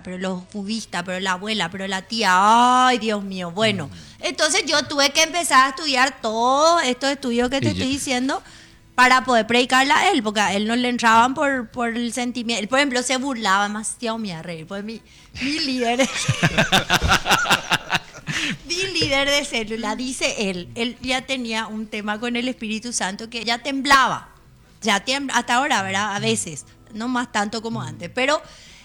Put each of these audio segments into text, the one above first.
pero los cubistas, pero la abuela, pero la tía, ay, Dios mío, bueno. Entonces yo tuve que empezar a estudiar todos estos estudios que te estoy diciendo para poder predicarle a él, porque a él no le entraban por el sentimiento. Él, por ejemplo, se burlaba demasiado, me iba a reír, pues mi líder... Mi líder de célula, dice él ya tenía un tema con el Espíritu Santo que ya temblaba. Hasta ahora, ¿verdad? A veces, no más tanto como antes, pero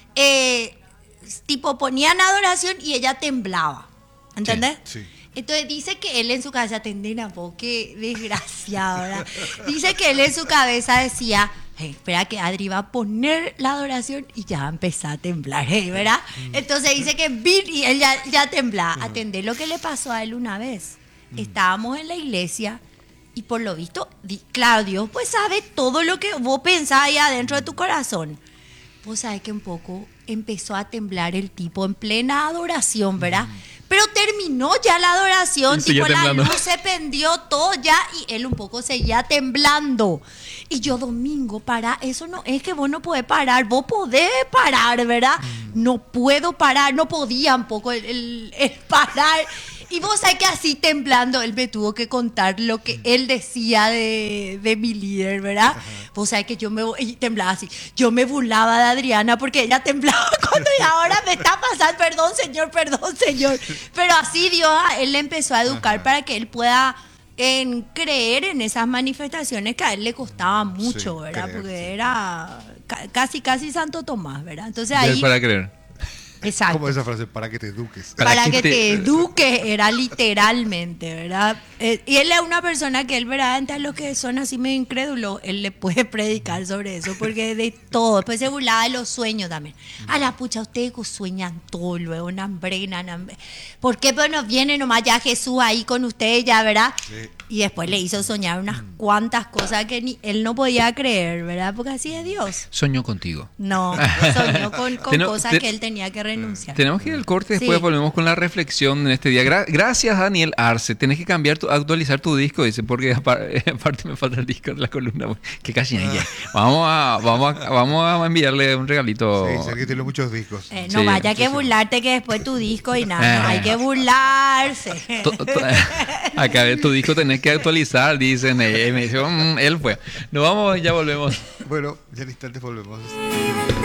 tipo ponían adoración y ella temblaba, ¿entendés? Sí. Entonces dice que él en su cabeza, atendena vos, qué desgraciado, ¿verdad? Dice que él en su cabeza decía, hey, espera que Adri va a poner la adoración y ya empezó a temblar, hey, ¿verdad? Entonces dice que y él ya temblaba. Atendé lo que le pasó a él una vez. Estábamos en la iglesia y por lo visto, claro, Dios pues sabe todo lo que vos pensás ahí adentro de tu corazón. Vos sabés que un poco empezó a temblar el tipo en plena adoración, ¿verdad? Pero terminó ya la adoración, tipo la luz se prendió todo ya y él un poco seguía temblando. Y yo, Domingo, eso no es que vos no podés parar, vos podés parar, ¿verdad? No puedo parar, no podía un poco el parar. Y vos sabés que así temblando, él me tuvo que contar lo que él decía de mi líder, ¿verdad? Vos sabés que y temblaba así, yo me burlaba de Adriana porque ella temblaba cuando y ahora me está pasando, perdón señor. Pero así Dios a él le empezó a educar para que él pueda creer en esas manifestaciones que a él le costaba mucho, Sí, ¿verdad? creer, Porque sí. era casi Santo Tomás, ¿verdad? Entonces ahí... Para creer. Exacto. Como esa frase, para que te eduques. Para que te eduques, era literalmente, ¿verdad? Y él es una persona que él, ¿verdad? Entre los que son así medio incrédulos, él le puede predicar sobre eso, porque de todo. Después se burlaba de los sueños también. A la pucha, ustedes sueñan todo luego, nambrenan. ¿Por qué pues no viene nomás ya Jesús ahí con ustedes ya, ¿verdad? Sí. Y después le hizo soñar unas cuantas cosas que él no podía creer, ¿verdad? Porque así es Dios. Soñó contigo. No, soñó con cosas que él tenía que renunciar. Tenemos que ir al corte, después Sí. volvemos con la reflexión en este día. Gracias, Daniel Arce. Tenés que actualizar tu disco, dice, porque aparte me falta el disco de la columna. Que casi ahí. Vamos a enviarle un regalito. Sí, Sergio tiene muchos discos. No Sí. vaya que burlarte que después tu disco y nada, no hay que burlarse. Acá tu disco tenés que actualizar, dicen. Me dice, él fue. Nos vamos, ya volvemos. Bueno, ya en instantes volvemos.